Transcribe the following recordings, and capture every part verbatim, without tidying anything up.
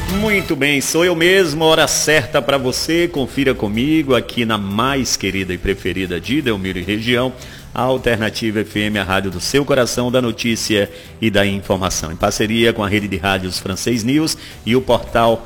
Muito bem, sou eu mesmo, hora certa para você, confira comigo aqui na mais querida e preferida de Delmiro e região, a Alternativa F M, a rádio do seu coração, da notícia e da informação, em parceria com a rede de rádios Francês News e o portal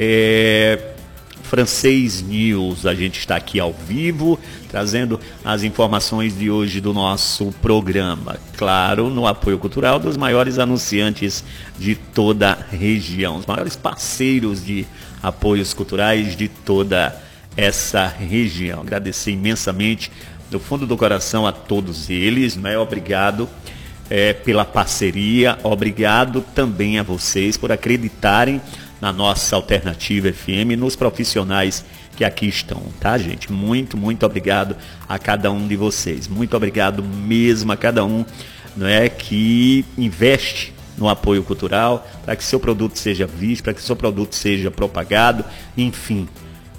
é, Francês News. A gente está aqui ao vivo, trazendo as informações de hoje do nosso programa, claro, no apoio cultural dos maiores anunciantes de toda a região, os maiores parceiros de apoios culturais de toda essa região. Agradecer imensamente, do fundo do coração, a todos eles, né? Obrigado é, pela parceria, obrigado também a vocês por acreditarem na nossa Alternativa F M, nos profissionais que aqui estão, tá, gente? Muito, muito obrigado a cada um de vocês. Muito obrigado mesmo a cada um, não é, que investe no apoio cultural, para que seu produto seja visto, para que seu produto seja propagado, enfim.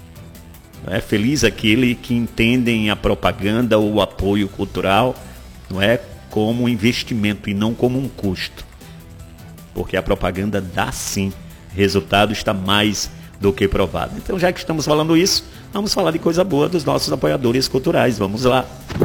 Não é feliz aquele que entendem a propaganda ou o apoio cultural, não é, como um investimento e não como um custo. Porque a propaganda dá sim. Resultado está mais do que provado. Então, já que estamos falando isso, vamos falar de coisa boa dos nossos apoiadores culturais. Vamos lá.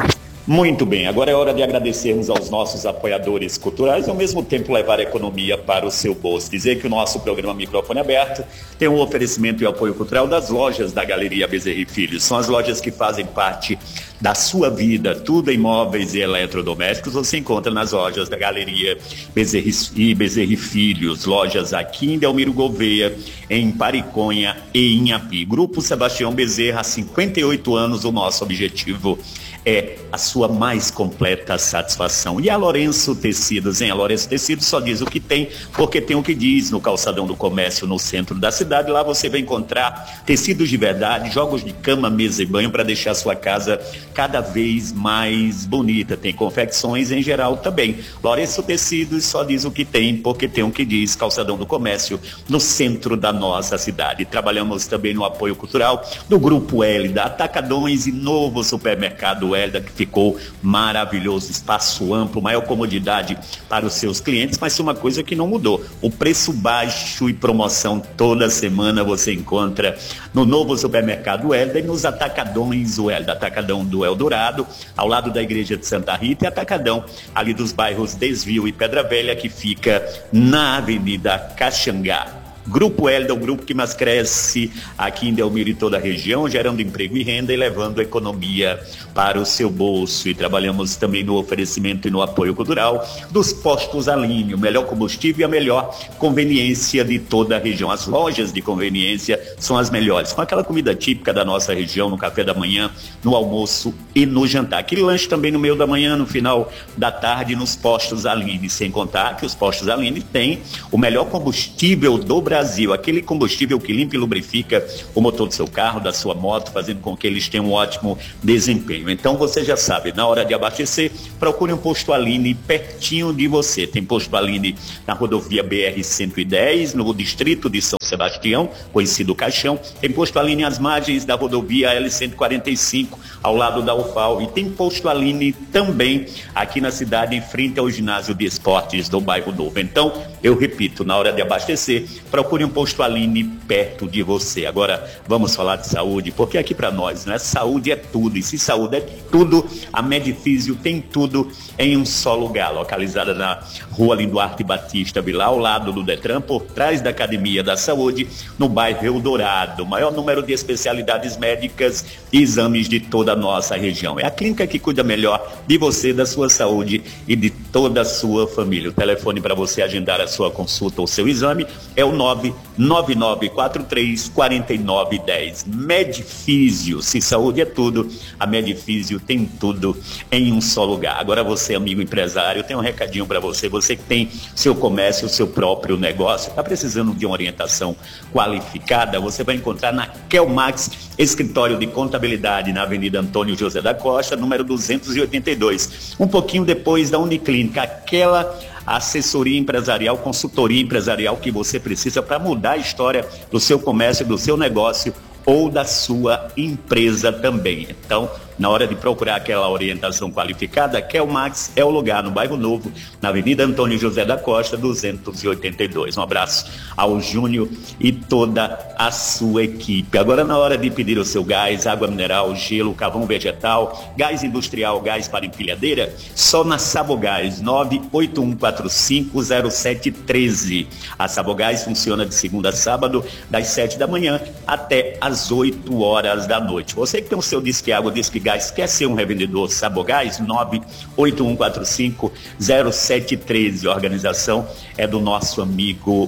Muito bem, agora é hora de agradecermos aos nossos apoiadores culturais e ao mesmo tempo levar a economia para o seu bolso. Dizer que o nosso programa Microfone Aberto tem um oferecimento e apoio cultural das lojas da Galeria Bezerra e Filhos. São as lojas que fazem parte da sua vida, tudo em móveis e eletrodomésticos. Você encontra nas lojas da Galeria Bezerra e Bezerra e Filhos, lojas aqui em Delmiro Gouveia, em Pariconha e em Api. Grupo Sebastião Bezerra, há cinquenta e oito anos, o nosso objetivo é a sua mais completa satisfação. E a Lourenço Tecidos, hein? A Lourenço Tecidos só diz o que tem, porque tem o que diz. No calçadão do comércio, no centro da cidade, lá você vai encontrar tecidos de verdade, jogos de cama, mesa e banho para deixar a sua casa cada vez mais bonita. Tem confecções em geral também. Lourenço Tecidos só diz o que tem, porque tem o que diz. Calçadão do comércio, no centro da nossa cidade. Trabalhamos também no apoio cultural do Grupo L, da Atacadões e novo supermercado Hélida, que ficou maravilhoso, espaço amplo, maior comodidade para os seus clientes, mas uma coisa que não mudou, o preço baixo e promoção toda semana você encontra no novo supermercado Hélida e nos Atacadões o Hélida, Atacadão do Eldorado, ao lado da igreja de Santa Rita, e Atacadão ali dos bairros Desvio e Pedra Velha, que fica na Avenida Caxangá. Grupo Hélida, o grupo que mais cresce aqui em Delmiro e toda a região, gerando emprego e renda e levando a economia para o seu bolso. E trabalhamos também no oferecimento e no apoio cultural dos postos Aline, o melhor combustível e a melhor conveniência de toda a região. As lojas de conveniência são as melhores, com aquela comida típica da nossa região, no café da manhã, no almoço e no jantar. Aquele lanche também no meio da manhã, no final da tarde, nos postos Aline. Sem contar que os postos Aline têm o melhor combustível do Brasil. Brasil, aquele combustível que limpa e lubrifica o motor do seu carro, da sua moto, fazendo com que eles tenham um ótimo desempenho. Então você já sabe, na hora de abastecer, procure um posto Aline pertinho de você. Tem posto Aline na rodovia B R cento e dez, no distrito de São Sebastião, conhecido Caixão. Tem posto Aline às margens da rodovia L cento e quarenta e cinco, ao lado da U F A L. E tem posto Aline também aqui na cidade, em frente ao ginásio de esportes do bairro Novo. Então, eu repito, na hora de abastecer, procure um posto Aline perto de você. Agora vamos falar de saúde, porque aqui para nós, né, saúde é tudo, e se saúde é tudo, a Medifísio tem tudo em um só lugar, localizada na rua Linduarte Batista Vilar, ao lado do Detran, por trás da Academia da Saúde, no bairro Eldorado. Maior número de especialidades médicas e exames de toda a nossa região. É a clínica que cuida melhor de você, da sua saúde e de toda a sua família. O telefone para você agendar a sua consulta ou seu exame é o nove nove nove quatro três quatro nove um zero. Medifísio, se saúde é tudo, a Medifísio tem tudo em um só lugar. Agora você, amigo empresário, tem um recadinho para você, você que tem seu comércio, seu próprio negócio, está precisando de uma orientação qualificada, você vai encontrar na Kelmax, escritório de contabilidade na Avenida Antônio José da Costa, número duzentos e oitenta e dois, um pouquinho depois da Uniclínica, aquela assessoria empresarial, consultoria empresarial que você precisa para mudar a história do seu comércio, do seu negócio ou da sua empresa também. Então, na hora de procurar aquela orientação qualificada, Kelmax é o lugar, no Bairro Novo, na Avenida Antônio José da Costa, duzentos e oitenta e dois. Um abraço ao Júnior e toda a sua equipe. Agora, na hora de pedir o seu gás, água mineral, gelo, carvão vegetal, gás industrial, gás para empilhadeira, só na Sabogás, nove oito um quatro cinco zero sete um três. A Sabogás funciona de segunda a sábado, das sete da manhã até as oito horas da noite. Você que tem o seu Disque Água, Disque Gás, quer ser um revendedor Sabogás? nove oito um quatro cinco zero sete um três. A organização é do nosso amigo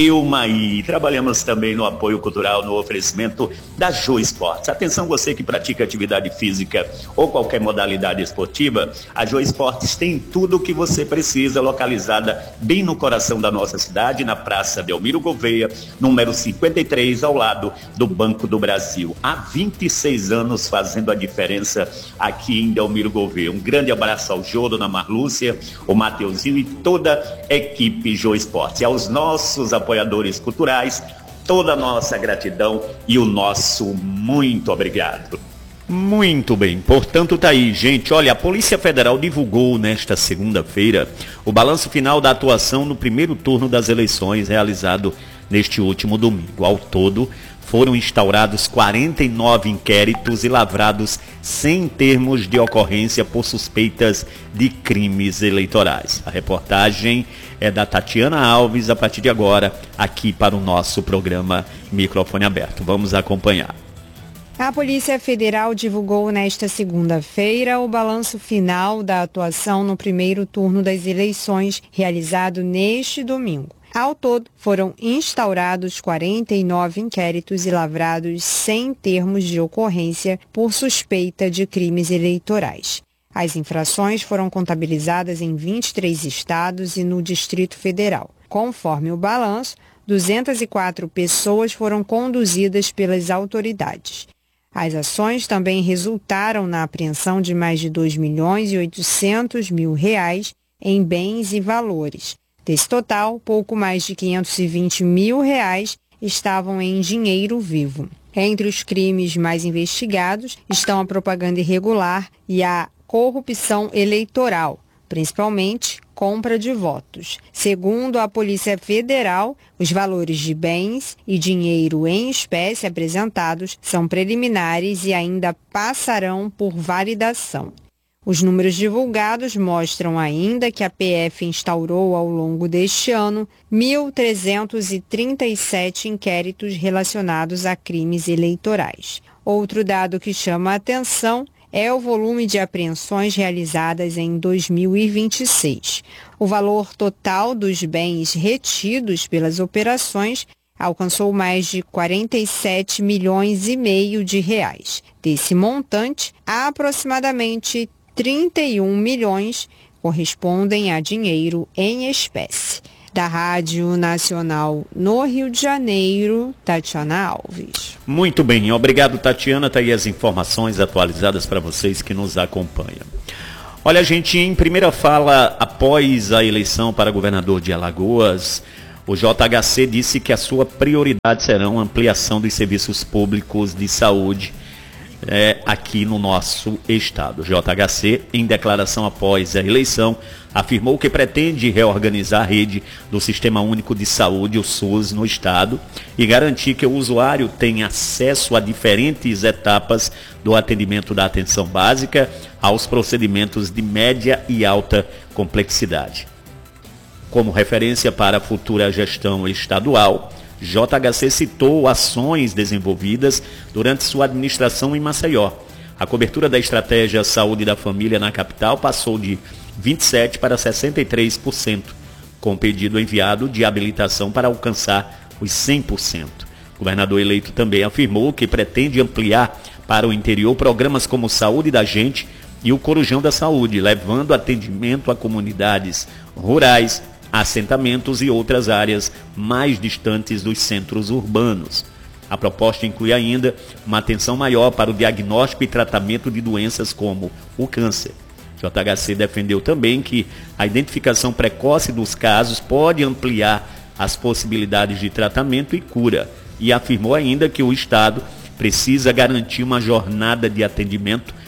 Eumaí. Trabalhamos também no apoio cultural, no oferecimento da Jô Esportes. Atenção, você que pratica atividade física ou qualquer modalidade esportiva, a Jô Esportes tem tudo o que você precisa, localizada bem no coração da nossa cidade, na Praça Delmiro Gouveia, número cinquenta e três, ao lado do Banco do Brasil. Há vinte e seis anos fazendo a diferença aqui em Delmiro Gouveia. Um grande abraço ao Jô, dona Marlúcia, o Mateuzinho e toda a equipe Jô Esportes. E aos nossos apoiadores culturais, toda a nossa gratidão e o nosso muito obrigado. Muito bem, portanto tá aí, gente. Olha, a Polícia Federal divulgou nesta segunda-feira o balanço final da atuação no primeiro turno das eleições realizado neste último domingo. Ao todo, foram instaurados quarenta e nove inquéritos e lavrados cem termos de ocorrência por suspeitas de crimes eleitorais. A reportagem é da Tatiana Alves, a partir de agora, aqui para o nosso programa Microfone Aberto. Vamos acompanhar. A Polícia Federal divulgou nesta segunda-feira o balanço final da atuação no primeiro turno das eleições, realizado neste domingo. Ao todo, foram instaurados quarenta e nove inquéritos e lavrados cem termos de ocorrência por suspeita de crimes eleitorais. As infrações foram contabilizadas em vinte e três estados e no Distrito Federal. Conforme o balanço, duzentas e quatro pessoas foram conduzidas pelas autoridades. As ações também resultaram na apreensão de mais de dois milhões e oitocentos mil reais em bens e valores. Desse total, pouco mais de quinhentos e vinte mil reais estavam em dinheiro vivo. Entre os crimes mais investigados estão a propaganda irregular e a corrupção eleitoral, principalmente compra de votos. Segundo a Polícia Federal, os valores de bens e dinheiro em espécie apresentados são preliminares e ainda passarão por validação. Os números divulgados mostram ainda que a P F instaurou ao longo deste ano mil trezentos e trinta e sete inquéritos relacionados a crimes eleitorais. Outro dado que chama a atenção é o volume de apreensões realizadas em dois mil e vinte e seis. O valor total dos bens retidos pelas operações alcançou mais de quarenta e sete milhões e meio de reais. Desse montante, aproximadamente trinta e um milhões correspondem a dinheiro em espécie. Da Rádio Nacional no Rio de Janeiro, Tatiana Alves. Muito bem, obrigado, Tatiana. Tá aí as informações atualizadas para vocês que nos acompanham. Olha, gente, em primeira fala, após a eleição para governador de Alagoas, o J H C disse que a sua prioridade será a ampliação dos serviços públicos de saúde É, aqui no nosso estado. J H C, em declaração após a eleição, afirmou que pretende reorganizar a rede do Sistema Único de Saúde, o SUS, no estado e garantir que o usuário tenha acesso a diferentes etapas do atendimento da atenção básica aos procedimentos de média e alta complexidade. Como referência para a futura gestão estadual, J H C citou ações desenvolvidas durante sua administração em Maceió. A cobertura da estratégia Saúde da Família na capital passou de vinte e sete por cento para sessenta e três por cento, com pedido enviado de habilitação para alcançar os cem por cento. O governador eleito também afirmou que pretende ampliar para o interior programas como Saúde da Gente e o Corujão da Saúde, levando atendimento a comunidades rurais, assentamentos e outras áreas mais distantes dos centros urbanos. A proposta inclui ainda uma atenção maior para o diagnóstico e tratamento de doenças como o câncer. J H C defendeu também que a identificação precoce dos casos pode ampliar as possibilidades de tratamento e cura, e afirmou ainda que o Estado precisa garantir uma jornada de atendimento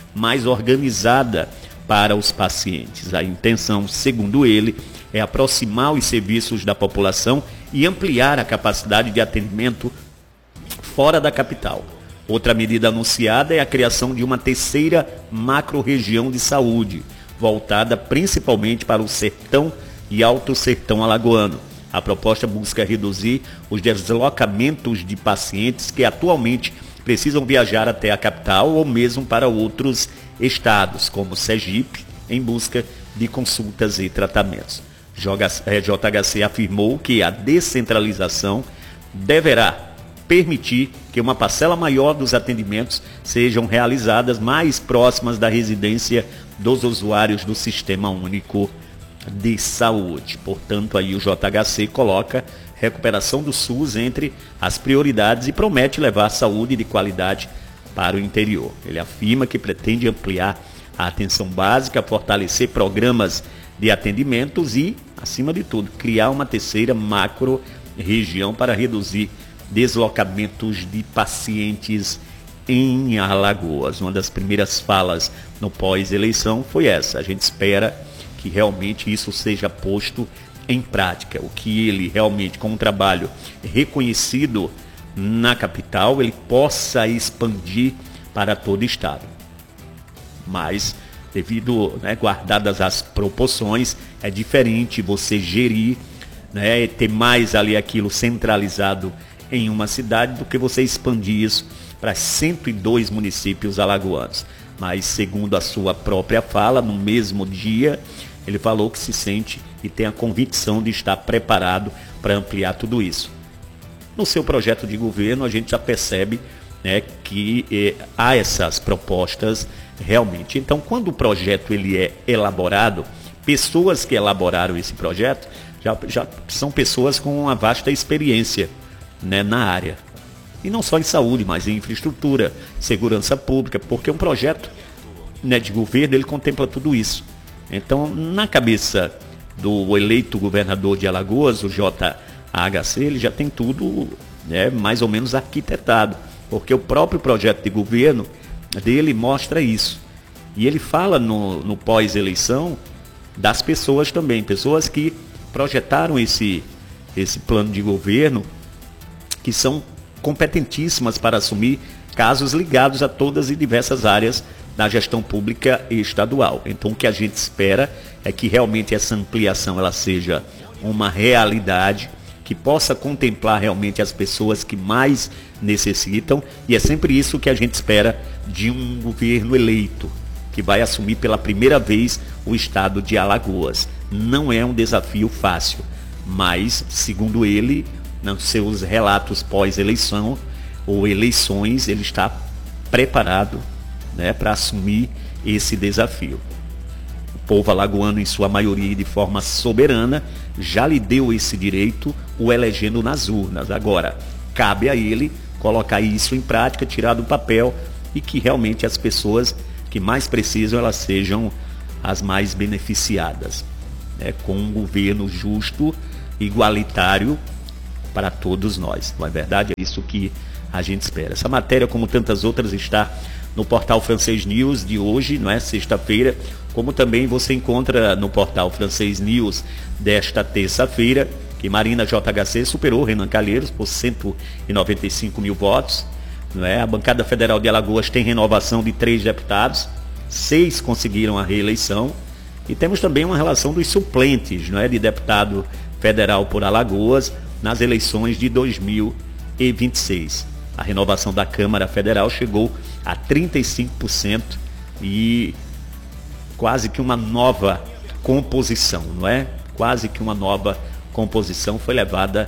mais organizada para os pacientes. A intenção, segundo ele, é aproximar os serviços da população e ampliar a capacidade de atendimento fora da capital. Outra medida anunciada é a criação de uma terceira macro-região de saúde, voltada principalmente para o sertão e alto sertão alagoano. A proposta busca reduzir os deslocamentos de pacientes que atualmente precisam viajar até a capital ou mesmo para outros estados, como Sergipe, em busca de consultas e tratamentos. J H C afirmou que a descentralização deverá permitir que uma parcela maior dos atendimentos sejam realizadas mais próximas da residência dos usuários do Sistema Único de Saúde. Portanto, aí o J H C coloca recuperação do SUS entre as prioridades e promete levar saúde de qualidade para o interior. Ele afirma que pretende ampliar a atenção básica, fortalecer programas de atendimentos e, acima de tudo, criar uma terceira macro-região para reduzir deslocamentos de pacientes em Alagoas. Uma das primeiras falas no pós-eleição foi essa. A gente espera que realmente isso seja posto em prática. O que ele realmente, com um trabalho reconhecido na capital, ele possa expandir para todo o estado. Mas, devido, né, guardadas as proporções, é diferente você gerir, né, ter mais ali aquilo centralizado em uma cidade do que você expandir isso para cento e dois municípios alagoanos. Mas, segundo a sua própria fala, no mesmo dia, ele falou que se sente e tem a convicção de estar preparado para ampliar tudo isso. No seu projeto de governo, a gente já percebe, né, que eh, há essas propostas realmente. Então, quando o projeto ele é elaborado, pessoas que elaboraram esse projeto já, já são pessoas com uma vasta experiência, né, na área. E não só em saúde, mas em infraestrutura, segurança pública, porque um projeto, né, de governo ele contempla tudo isso. Então, na cabeça do eleito governador de Alagoas, o J H C, ele já tem tudo, né, mais ou menos arquitetado, porque o próprio projeto de governo dele mostra isso. E ele fala no, no pós-eleição das pessoas também, pessoas que projetaram esse, esse plano de governo, que são competentíssimas para assumir casos ligados a todas e diversas áreas da gestão pública e estadual. Então, o que a gente espera é que realmente essa ampliação ela seja uma realidade, que possa contemplar realmente as pessoas que mais necessitam, e é sempre isso que a gente espera de um governo eleito, que vai assumir pela primeira vez o estado de Alagoas. Não é um desafio fácil, mas, segundo ele, nos seus relatos pós-eleição ou eleições, ele está preparado, né, para assumir esse desafio. O povo alagoano, em sua maioria e de forma soberana, já lhe deu esse direito, o elegendo nas urnas. Agora, cabe a ele colocar isso em prática, tirar do papel, e que realmente as pessoas que mais precisam, elas sejam as mais beneficiadas, né, com um governo justo, igualitário para todos nós. Não é verdade? É isso que a gente espera. Essa matéria, como tantas outras, está no portal Francês News de hoje, não é, sexta-feira, como também você encontra no portal Francês News desta terça-feira, que Marina J H C superou Renan Calheiros por cento e noventa e cinco mil votos. Não é? A bancada federal de Alagoas tem renovação de três deputados, seis conseguiram a reeleição, e temos também uma relação dos suplentes, não é, de deputado federal por Alagoas nas eleições de dois mil e vinte e seis. A renovação da Câmara Federal chegou a trinta e cinco por cento e quase que uma nova composição, não é? Quase que uma nova composição foi levada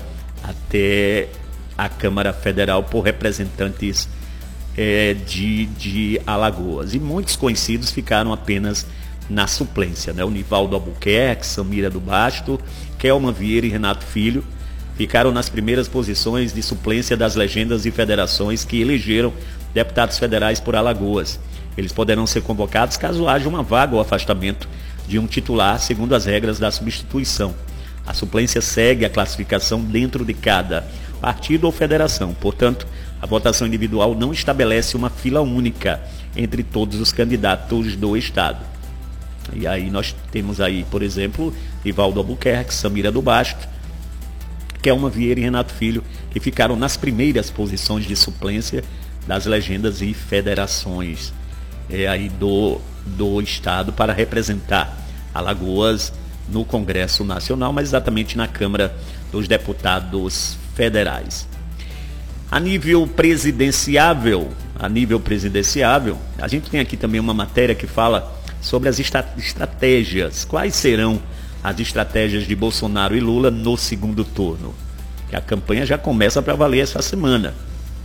até a Câmara Federal por representantes é, de, de Alagoas. E muitos conhecidos ficaram apenas na suplência, né? O Nivaldo Albuquerque, Samira do Basto, Kelman Vieira e Renato Filho ficaram nas primeiras posições de suplência das legendas e federações que elegeram deputados federais por Alagoas. Eles poderão ser convocados caso haja uma vaga ou afastamento de um titular, segundo as regras da substituição. A suplência segue a classificação dentro de cada partido ou federação. Portanto, a votação individual não estabelece uma fila única entre todos os candidatos do Estado. E aí nós temos aí, por exemplo, Ivaldo Albuquerque, Samira do Basto, Kelma Vieira e Renato Filho, que ficaram nas primeiras posições de suplência das legendas e federações é, aí do, do Estado para representar Alagoas no Congresso Nacional, mas exatamente na Câmara dos Deputados Federais. A nível presidenciável, a nível presidenciável, a gente tem aqui também uma matéria que fala sobre as estratégias. Quais serão as estratégias de Bolsonaro e Lula no segundo turno? Que a campanha já começa para valer essa semana.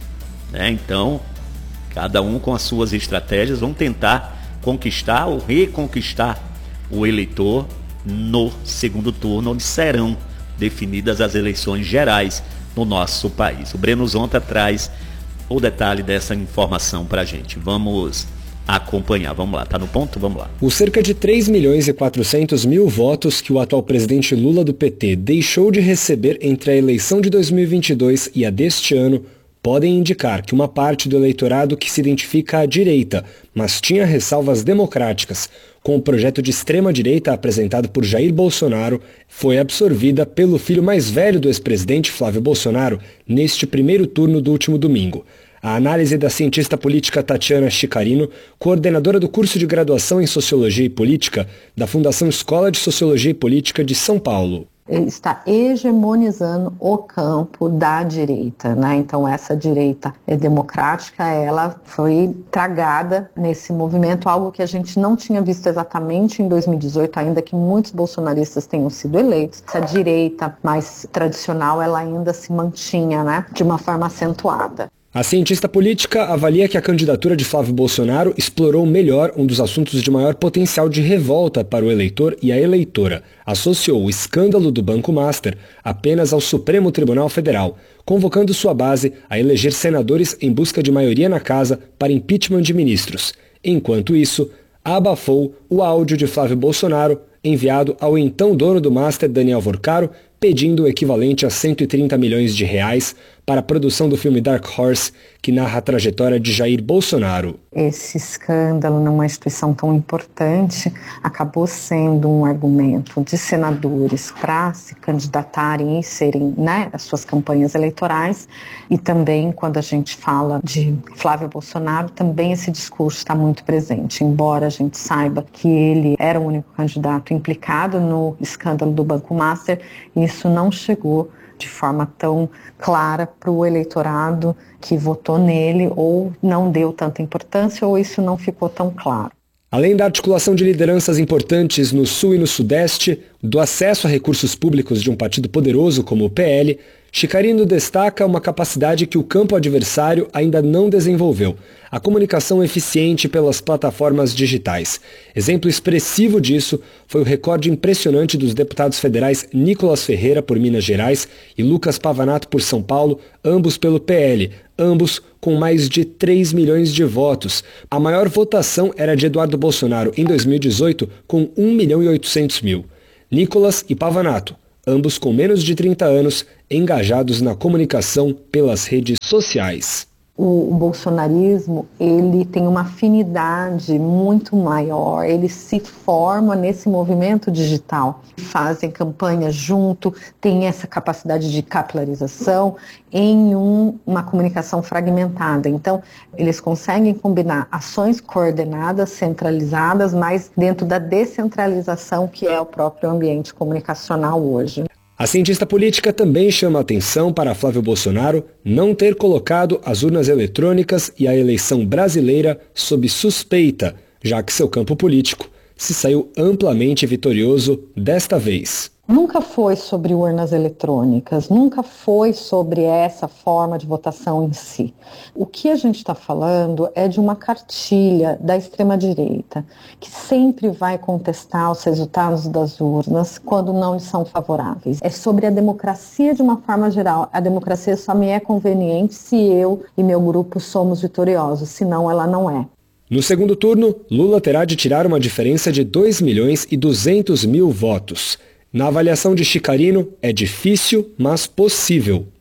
É, então, cada um com as suas estratégias vão tentar conquistar ou reconquistar o eleitor no segundo turno, onde serão definidas as eleições gerais no nosso país. O Breno Zonta traz o detalhe dessa informação para a gente. Vamos acompanhar. Vamos lá, tá no ponto? Vamos lá. Os cerca de três milhões e quatrocentos mil votos que o atual presidente Lula do P T deixou de receber entre a eleição de dois mil e vinte e dois e a deste ano podem indicar que uma parte do eleitorado que se identifica à direita, mas tinha ressalvas democráticas com o projeto de extrema-direita apresentado por Jair Bolsonaro, foi absorvida pelo filho mais velho do ex-presidente Flávio Bolsonaro neste primeiro turno do último domingo. A análise da cientista política Tatiana Chicarino, coordenadora do curso de graduação em Sociologia e Política da Fundação Escola de Sociologia e Política de São Paulo. Ele está hegemonizando o campo da direita, né? Então essa direita democrática, ela foi tragada nesse movimento, algo que a gente não tinha visto exatamente em dois mil e dezoito, ainda que muitos bolsonaristas tenham sido eleitos. Essa direita mais tradicional, ela ainda se mantinha, né, de uma forma acentuada. A cientista política avalia que a candidatura de Flávio Bolsonaro explorou melhor um dos assuntos de maior potencial de revolta para o eleitor e a eleitora. Associou o escândalo do Banco Master apenas ao Supremo Tribunal Federal, convocando sua base a eleger senadores em busca de maioria na casa para impeachment de ministros. Enquanto isso, abafou o áudio de Flávio Bolsonaro enviado ao então dono do Master, Daniel Vorcaro, pedindo o equivalente a cento e trinta milhões de reais para a produção do filme Dark Horse, que narra a trajetória de Jair Bolsonaro. Esse escândalo numa instituição tão importante acabou sendo um argumento de senadores para se candidatarem e serem, né, as suas campanhas eleitorais, e também quando a gente fala de Flávio Bolsonaro, também esse discurso está muito presente, embora a gente saiba que ele era o único candidato implicado no escândalo do Banco Master, isso não chegou de forma tão clara para o eleitorado que votou nele, ou não deu tanta importância, ou isso não ficou tão claro. Além da articulação de lideranças importantes no Sul e no Sudeste, do acesso a recursos públicos de um partido poderoso como o P L, Chicarino destaca uma capacidade que o campo adversário ainda não desenvolveu: a comunicação eficiente pelas plataformas digitais. Exemplo expressivo disso foi o recorde impressionante dos deputados federais Nicolas Ferreira, por Minas Gerais, e Lucas Pavanato, por São Paulo, ambos pelo P L, ambos com mais de três milhões de votos. A maior votação era de Eduardo Bolsonaro em dois mil e dezoito, com um milhão e oitocentos mil. Nicolas e Pavanato, ambos com menos de trinta anos, engajados na comunicação pelas redes sociais. O, o bolsonarismo, ele tem uma afinidade muito maior, ele se forma nesse movimento digital. Fazem campanha junto, tem essa capacidade de capilarização em um, uma comunicação fragmentada. Então, eles conseguem combinar ações coordenadas, centralizadas, mas dentro da descentralização que é o próprio ambiente comunicacional hoje. A cientista política também chama a atenção para Flávio Bolsonaro não ter colocado as urnas eletrônicas e a eleição brasileira sob suspeita, já que seu campo político se saiu amplamente vitorioso desta vez. Nunca foi sobre urnas eletrônicas, nunca foi sobre essa forma de votação em si. O que a gente está falando é de uma cartilha da extrema-direita, que sempre vai contestar os resultados das urnas quando não lhes são favoráveis. É sobre a democracia de uma forma geral. A democracia só me é conveniente se eu e meu grupo somos vitoriosos, senão ela não é. No segundo turno, Lula terá de tirar uma diferença de dois milhões e duzentos mil votos. Na avaliação de Chicarino, é difícil, mas possível.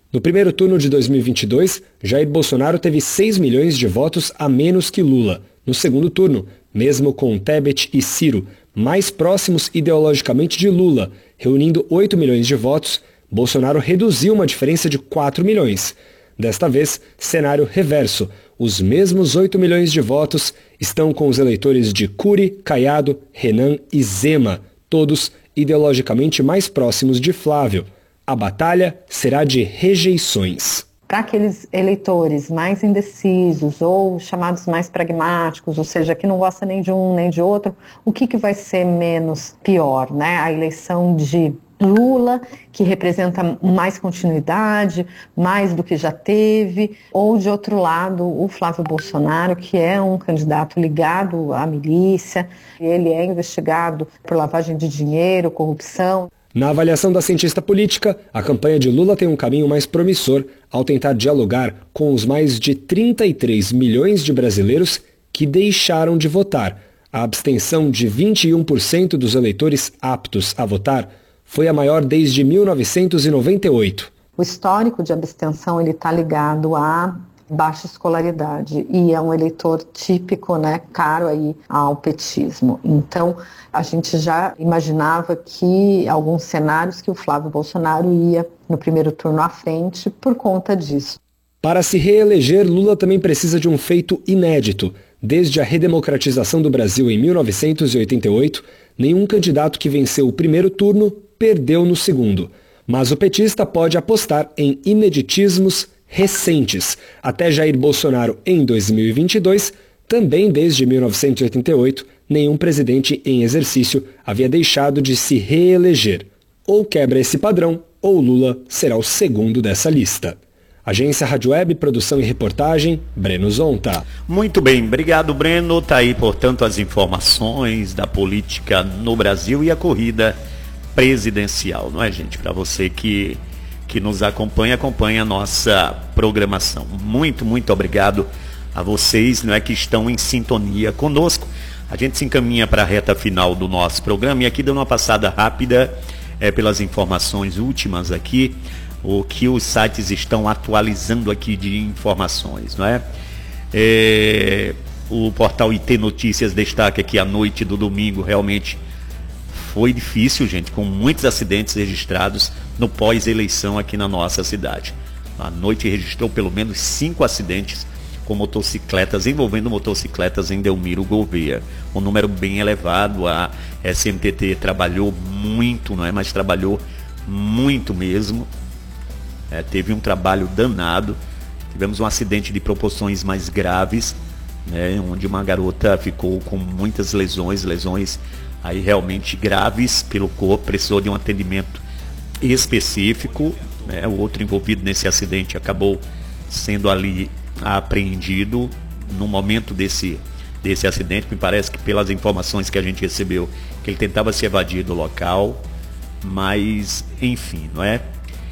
No primeiro turno de dois mil e vinte e dois, Jair Bolsonaro teve seis milhões de votos a menos que Lula. No segundo turno, mesmo com Tebet e Ciro mais próximos ideologicamente de Lula, reunindo oito milhões de votos, Bolsonaro reduziu uma diferença de quatro milhões. Desta vez, cenário reverso. Os mesmos oito milhões de votos estão com os eleitores de Cury, Caiado, Renan e Zema, todos ideologicamente mais próximos de Flávio. A batalha será de rejeições. Para aqueles eleitores mais indecisos ou chamados mais pragmáticos, ou seja, que não gosta nem de um nem de outro, o que, que vai ser menos pior, né? A eleição de Lula, que representa mais continuidade, mais do que já teve, ou de outro lado, o Flávio Bolsonaro, que é um candidato ligado à milícia, ele é investigado por lavagem de dinheiro, corrupção. Na avaliação da cientista política, a campanha de Lula tem um caminho mais promissor ao tentar dialogar com os mais de trinta e três milhões de brasileiros que deixaram de votar. A abstenção de vinte e um por cento dos eleitores aptos a votar foi a maior desde mil novecentos e noventa e oito. O histórico de abstenção ele está ligado à baixa escolaridade e é um eleitor típico, né, caro aí ao petismo. Então, a gente já imaginava que alguns cenários que o Flávio Bolsonaro ia no primeiro turno à frente por conta disso. Para se reeleger, Lula também precisa de um feito inédito. Desde a redemocratização do Brasil em mil novecentos e oitenta e oito, nenhum candidato que venceu o primeiro turno perdeu no segundo. Mas o petista pode apostar em ineditismos recentes. Até Jair Bolsonaro, em dois mil e vinte e dois, também desde mil novecentos e oitenta e oito, nenhum presidente em exercício havia deixado de se reeleger. Ou quebra esse padrão, ou Lula será o segundo dessa lista. Agência Rádio Web, produção e reportagem, Breno Zonta. Muito bem, obrigado, Breno. Está aí, portanto, as informações da política no Brasil e a corrida presidencial, não é, gente? Para você que, que nos acompanha, acompanha a nossa programação. Muito, muito obrigado a vocês, não é, que estão em sintonia conosco. A gente se encaminha para a reta final do nosso programa e aqui dando uma passada rápida é, pelas informações últimas aqui, o que os sites estão atualizando aqui de informações, não é? É, o portal I T Notícias destaca que a noite do domingo realmente foi difícil, gente, com muitos acidentes registrados no pós-eleição aqui na nossa cidade. A noite registrou pelo menos cinco acidentes com motocicletas, envolvendo motocicletas em Delmiro Gouveia. Um número bem elevado. A S M T T trabalhou muito, não é? Mas trabalhou muito mesmo. É, teve um trabalho danado. Tivemos um acidente de proporções mais graves, né, onde uma garota ficou com muitas lesões, lesões aí realmente graves pelo corpo, precisou de um atendimento específico, né. O outro envolvido nesse acidente acabou sendo ali apreendido no momento desse, desse acidente. Me parece que, pelas informações que a gente recebeu, que ele tentava se evadir do local, mas enfim, não é?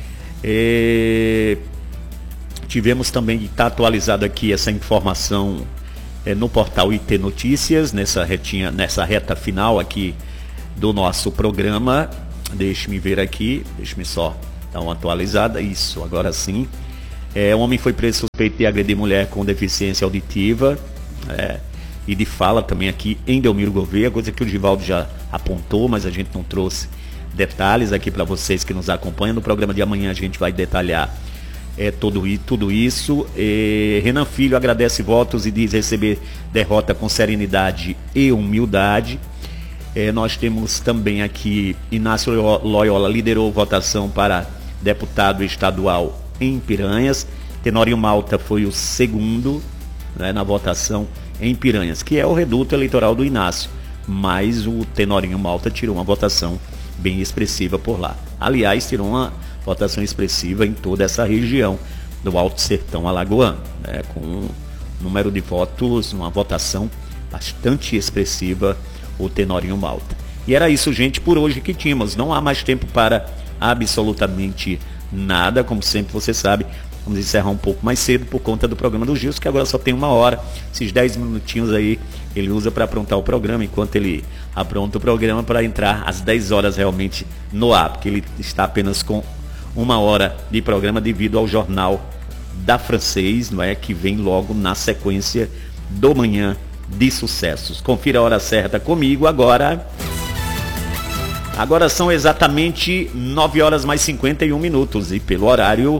É... Tivemos também, está atualizado aqui essa informação é, no portal I T Notícias, nessa, retinha, nessa reta final aqui do nosso programa. Deixe-me ver aqui, deixe-me só dar uma atualizada. Isso, agora sim. É, um homem foi preso suspeito de agredir mulher com deficiência auditiva é, e de fala também aqui em Delmiro Gouveia, coisa que o Givaldo já apontou, mas a gente não trouxe detalhes aqui para vocês que nos acompanham. No programa de amanhã a gente vai detalhar é, tudo, tudo isso. É, Renan Filho agradece votos e diz receber derrota com serenidade e humildade. É, nós temos também aqui Inácio Loyola liderou votação para deputado estadual em Piranhas. Tenório Malta foi o segundo, né, na votação em Piranhas, que é o reduto eleitoral do Inácio, mas o Tenorinho Malta tirou uma votação bem expressiva por lá. Aliás, tirou uma votação expressiva em toda essa região do Alto Sertão Alagoano, né, com um número de votos, uma votação bastante expressiva, o Tenorinho Malta. E era isso, gente, por hoje que tínhamos. Não há mais tempo para absolutamente nada, como sempre você sabe. Vamos encerrar um pouco mais cedo por conta do programa do Gilson, que agora só tem uma hora. Esses dez minutinhos aí ele usa para aprontar o programa, enquanto ele apronta o programa para entrar às dez horas realmente no ar, porque ele está apenas com uma hora de programa devido ao Jornal da Francês, não é? Que vem logo na sequência do Manhã de Sucessos. Confira a hora certa comigo agora. Agora são exatamente nove horas mais cinquenta e um minutos e pelo horário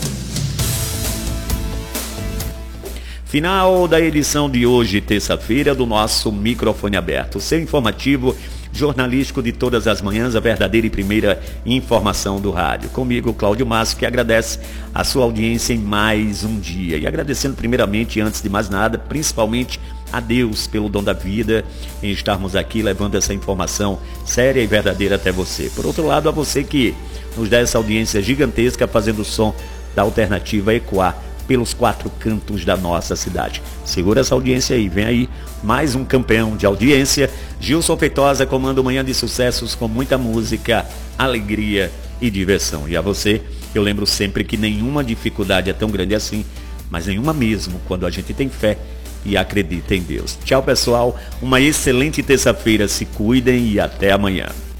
final da edição de hoje, terça-feira, do nosso Microfone Aberto, seu informativo jornalístico de todas as manhãs, a verdadeira e primeira informação do rádio. Comigo, Cláudio Márcio, que agradece a sua audiência em mais um dia. E agradecendo primeiramente, antes de mais nada, principalmente a Deus pelo dom da vida, em estarmos aqui levando essa informação séria e verdadeira até você. Por outro lado, a você que nos dá essa audiência gigantesca, fazendo o som da alternativa ecoar pelos quatro cantos da nossa cidade. Segura essa audiência aí, vem aí mais um campeão de audiência. Gilson Feitosa comanda o Manhã de Sucessos com muita música, alegria e diversão. E a você, eu lembro sempre que nenhuma dificuldade é tão grande assim, mas nenhuma mesmo, quando a gente tem fé e acredita em Deus. Tchau, pessoal, uma excelente terça-feira, se cuidem e até amanhã.